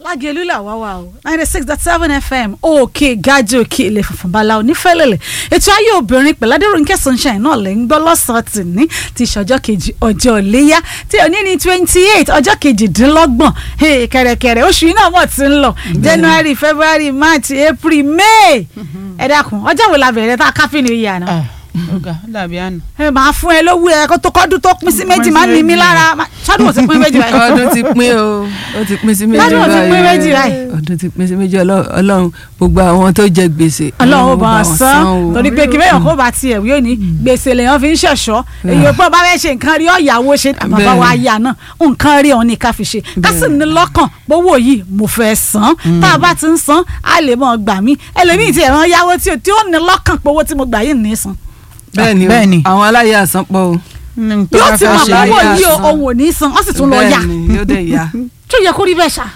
lágẹ̀lú làwa wà o 96.7 FM òkè gájì òkè ilé funfun báláwo nífẹ̀lẹ̀lẹ̀ ètò ayé obìnrin pẹ̀lú Adérónkẹ́ Sunshine náà lẹ́ ń gbọ́ lọ́sàn-án tì ní ti ṣọjọ́ kejì ọjọ́ iléyá tí òní ní 28 ọjọ́ kejìdínlọ́gbọ̀n kẹ̀rẹ̀kẹ̀rẹ̀ oṣù yìí náà mọ̀ ti ń lọ January February March April May ẹ dákun ọjọ́ wo la bẹ̀rẹ̀ tá a káfí ní ìyá náà. ọ̀gá dàbí àná. ẹ máa fún ẹ lówó ẹ kó tó kọ́dún tó pín sí méjì máa ń ní mi lára ṣáàdùn ò ti pín méjì báyìí. ọdún ti pín o ó ti pín sí méjì ṣáàdùn ò ti pín méjì báyìí. ọdún ti pín sí méjì Ọlọ́run gbogbo àwọn tó jẹ gbèsè. Ọlọ́run ó bá wọn san torí pé kí bẹ́ẹ̀ kó bá tiẹ̀ wí òní gbèsè lèèyàn fi ń ṣẹ̀ṣọ́ èyí pé bá fẹ́ ṣe nǹkan rí ọ̀yàwó ṣe bàbá wa yà náà nǹkan rí òun ní ká fi ṣe ká sì ní lọ́kàn gbowó yìí mo fẹ́ san tá a bá ti ń san á lè mọ̀ gbà mí ẹlòmíì tí ẹ̀rọ yáwó tí ó ní lọ́kàn pé owó tí mo gbà yìí ní san. bẹ́ẹ̀ni àwọn aláyé àsán pọ̀ o. yóò ti mọ̀ pé owó yìí òun ò ní san ó sì tún lọ yá yóò dé yá. tó yẹ kó rí bẹ́ẹ̀ ṣá.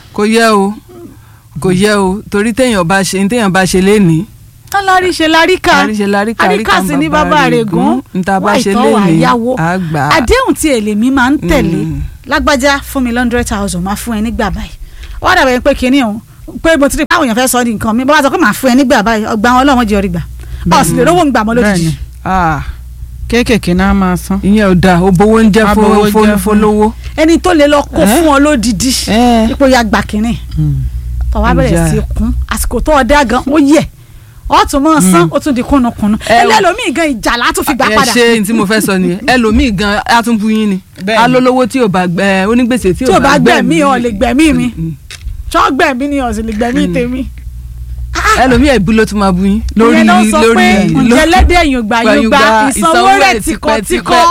kò yẹ o torí téèyàn bá ṣe lénìí. alárí ṣe láríkà àríkà sí ní bàbá rẹ̀ gún wá ìtọ́ wà yáwó àdéhùn tí èlèmí máa ń tẹ̀lé lágbájá fún mi 100,000 máa fún ẹ nígbà báyìí wọ́n dàbẹ̀ pé kinní ọ̀hún pé mo ti rí àwọn èèyàn fẹ́ sọ di nǹkan mi bá wá sọ pé máa fún ẹ nígbà báyìí ọgbà wọn Ọlọ́run jẹ́ orí gbà ọ̀ sì lè rówó ń gbà mọ́ lójijì. kéékèèké náà máa san. ìyẹn ò dáa òbówó ń jẹ́ fọlọ́wọ́. ẹni tó lè lọ kó fún ọ lódìdí ipò ya gbà kínní tọ́wọ́ bẹ̀rẹ̀ sí kún àsìkò tó ọdẹ gan ó yẹ ọ tún mọ san ó tún di kúnnukúnnu ẹlẹ́lòmíì gan ìjà látún fi gbà padà. ẹ ṣe ní tí mo fẹ́ sọ nìyẹn ẹlòmíì gan á tún bu yín ni alólówó tí ò bá gbẹ onígbèsè tí ò bá gbẹ̀mí ọ lè gbẹ̀mí mi ṣọ́gbẹ̀mí ni ọ̀sìn lè gbẹ̀mí tèmi. ẹlòmíì ẹ̀bú ló tún máa bu yín lórí ìyẹn náà sọ pé ǹjẹ́lẹ́dẹ̀ yògbà ìsanwó rẹ̀ tìkọ̀tìkọ̀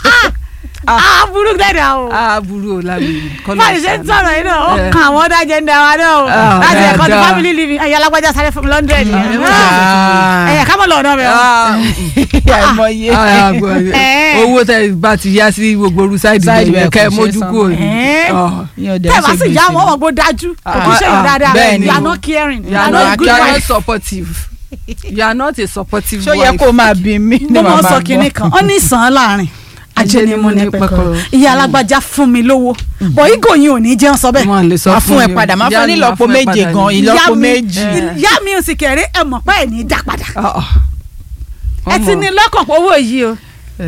aburú dẹ́dà o. aburú o lábẹ́ kọ́lọ́ báyìí ṣe ń sọ̀rọ̀ yìí náà ó kan àwọn ọ̀dà jẹ́ndà wa náà o láti ẹ̀kọ́ ti family living ẹ̀yà alágbájá sáré fún mi lọ́ndẹ̀ ni ẹ̀yà ká mọ̀ lọ́ọ̀dọ́ mi o. àìmọye owó tẹ bá ti yá sí gbogbo oru sáìdì bẹ́ẹ̀ kẹ́ mójú kúrò ní. tẹ́ bá sì já wọn ọgbó dájú kò kí ṣe yàn dáadáa you are not caring you are not good wife supportive you are not a supportive wife. ṣó yẹ kó máa bí mi. mo mọ sọ kinní kan ó ní sàn án láàrin ajé ni mo ní pẹkọrọ ìyá alágbájá fún mi lówó bọ ìgò yín ò ní jẹun sọ bẹ́ẹ̀. máa fún ẹ padà máa fún ní ìlọ́po méje gan ìlọ́po méjì. ìyá mi ò sì kéré ẹ mọ̀ pé ẹ̀ ní í dá padà ẹ ti ní lọ́kàn pé owó yìí o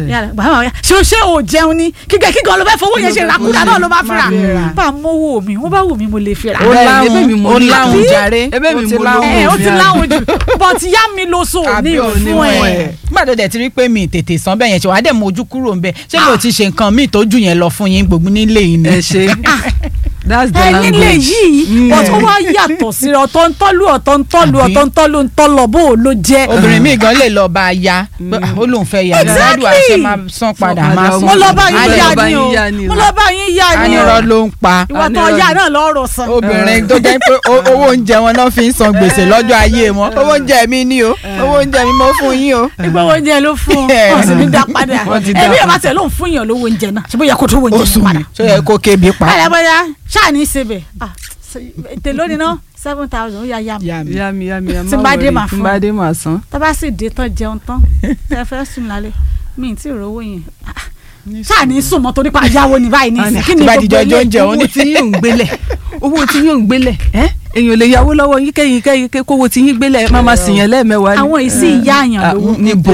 ṣe o jẹun ni kíkan ló fẹ́ fowó yẹn ṣe ìràkúdà náà ló máa fi rà bá a mọ́wọ́ mi wọ́n bá wù mí mo lè fi rà. ó láwùn jàre ó ti láwùn jù but yá mi ló so ní òfun ẹ̀. nígbà tó dẹ̀ ti rí pé mi tètè san bẹ́ẹ̀ yẹn ṣe wàá dẹ̀ mọ ojú kúrò ńbẹ̀ ṣé mi ò ti ṣe nǹkan mi tó jù yẹn lọ fún yín gbogbo nílé yìí ni. ẹ ṣe that's the language. nílé yìí ọ̀tún wá yàtọ̀ sí ọ̀tọ̀ ń tọ́lù ń tọ́lọ̀ bó o ló jẹ́. obìnrin mi gan lè lọ bá a ya ó lóun fẹ́ yà ní ládùú àṣẹ máa san padà máa san. mo lọ bá yín yá ni o anirọ ló ń pa. ìwà tó yá náà lọ́rọ̀ san. obìnrin tó jẹ́ pé owó oúnjẹ wọn náà fi ń san gbèsè lọ́jọ́ ayé wọn owó oúnjẹ mi ni o owó oúnjẹ mi mo fún yín o. ìgbà owó oúnjẹ ló fún ọ sì ní dá padà ẹbí ẹ̀ bá tẹ̀ ló ń fún yàn lówó oúnjẹ náà ṣe bóyá kó tó owó oúnjẹ padà. ṣé yẹ kó kébi pa. ṣáà ní í ṣe bẹ̀ ètè lónìí náà 7,000 ó yá yami tí bá dé máa fún tí máa san. tó bá sì dé tán jẹun tán ẹ fẹ́ sùn lálẹ́ mi ì tí ì rówó yẹn ṣáà ní sùn mọ́ torí pa yáwó ní báyìí ní ìsìn kí ni gbogbo ilé owó tí yóò ń gbélẹ̀ èèyàn lè yáwó lọ́wọ́ yín kẹ́yìn kówó tí yín gbélẹ̀ máa sì yẹn lẹ́ẹ̀mẹ́wàá ni. àwọn ìsì ìyá àyàn lówó níbo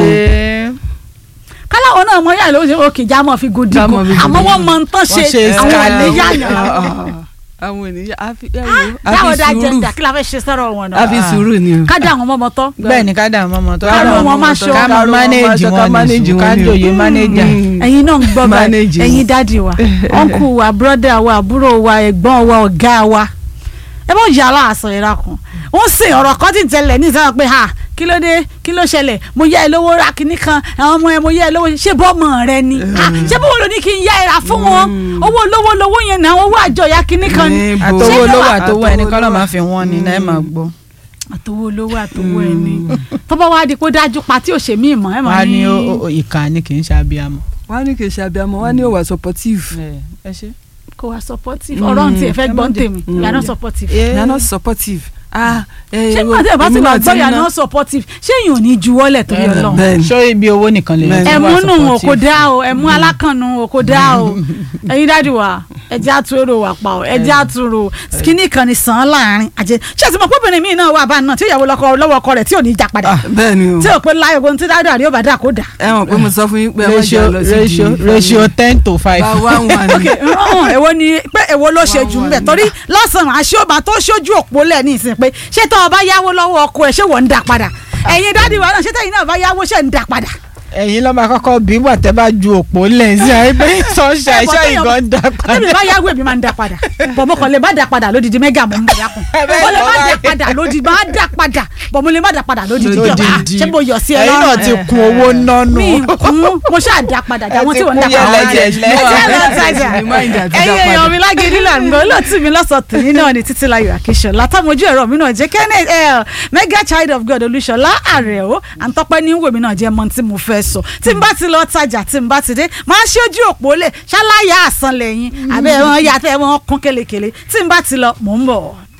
káláwo náà mọ yàrá lóṣèlú òkè já mọ fi gòdì kù àmọ́ wọ́n mọ nǹkan ṣe àwọn àlè yáyàn àwọn ènìyàn a fi sùúrù kí la fẹ́ ṣe sọ̀rọ̀ wọn náà a fi sùúrù ni o. ká dá àwọn ọmọ tọ́. bẹ́ẹ̀ ni ká dá àwọn ọmọ tọ́. ká ló wọn máa ṣọ́ ká mánéèjì wọn ni ká jòyè mánéèjà. ẹ̀yin náà ń gbọ́ báyìí ẹ̀yin dádì wa ọ̀nkù wa bírọ́dà wa àbúrò wa ẹ̀gbọ́n wa ọ̀gá wa ẹ bọ́ yàrá àṣọ ìra kan ó ń sìn ọ̀rọ̀ kan tí ń tẹ̀lẹ̀ ní ìsára pé ha kí ló dé kí ló ṣẹlẹ̀ mo yá ẹ lówó ra kinní kan àwọn ọmọ ẹ mo yá ẹ lówó ṣé bọ́ọ̀mọ̀ rẹ ni ṣé bọ́ọ̀ ló ní kí n yá ẹ rà fún wọn owó lówó yẹn náà owó àjọ ya kinní kan ni. àtọwọ́ olówó àtọwọ́ ẹni kọ́ ló máa fi wọ́n ni náà ẹ máa gbọ́. àtọwọ́ olówó àtọwọ́ ẹni tọ́bọ̀ wá di kó dájú pa tí ò ṣe mí ìmọ̀ ẹ̀ mọ̀ ní. wọ́n ní ìkà ni kì í ṣe abiyamọ. wọ́n ní ó wà supportive. ẹ ṣe. kò wá supportive ọ̀rọ̀ ntì ẹ̀ fẹ́ gbọ́n tèmi you are not supportive. you are not supportive. ṣé nígbà tí ẹ bá ti lọ gbọ́ you are not supportive ṣé èèyàn ò ní juwọ́lẹ̀ torí Ọlọ́run. ṣó ibi owó nìkan lè lọ. ẹ̀mú nù òkò dá o ẹ̀mú alákànnù òkò dá o ẹ̀yin dáàdì wa ẹjẹ́ àtúrò wà pa ọ́ ẹjẹ́ àtúrò kíní kan ní sàn án láàrin àjẹ ṣé àti mọ̀ pé obìnrin mi náà wà bá náà tí ìyàwó lọ́wọ́ ọkọ rẹ̀ tí ò ní já padà bẹ́ẹ̀ ni o tí ò pé láyọ̀ ohun tí dáadáa rí ó bá dà kó dà. ẹ mọ̀ pé mo sọ fún yín pé wọ́n jà lọ sí ratio 10:5. bá wà wà ní. èwo ni pé èwo ló ṣe jù ń bẹ̀ torí lọ́sàn-án àṣìọ́bà tó ṣojú òpó lẹ̀ ní ìsìn pé ṣé tó o bá yáwó lọ́wọ́ ọkọ ẹ̀ ṣé wọ́n ń dà padà ẹ̀yin dádì wa náà ṣé tẹ̀yin náà bá yáwó ṣe ń dà padà. ẹ̀yin ló máa kọ́kọ́ bí wà tẹ́ bá ju òpó lẹ́sìn àìpẹ́ sọ́ṣà iṣẹ́ ìgàn dá padà. tẹ́mi bá yáwó èmi máa ń dá padà bọ̀mọ̀ kan lè má dá padà lódìdí mẹ́gà mọ́ mọ́ yàkùn mo lè má dá padà lódìdí má dá padà bọ̀mọ̀ lè má dá padà lódìdí ṣé mo yọ̀ sí ẹ ẹ̀yin náà ti kun owó nánú. mi kún mo ṣáà dá padà dáwọn tí wọ́n dá padà ẹ̀yin èèyàn mi lágẹ̀ẹ́dì làǹgbọ̀n olóòtú mi lọ́sọ̀tún yìí náà ni Títílayọ̀ Akínsọ́lá látàmójú ẹ̀rọ mi náà jẹ́ Kenneth mega child of God Olúṣọlá Àrẹ̀ó àǹtọ́pẹ́ ní wèmí náà jẹ́ mọ́ tí mo fẹ́ sọ tí n bá ti lọ tajà tí n bá ti dé máa ṣe ojú òpó lè ṣáláyà àsán lẹ́yìn àbẹ́ wọn yàtọ̀ wọn kún kélekèle tí n bá ti lọ mò ń bọ̀.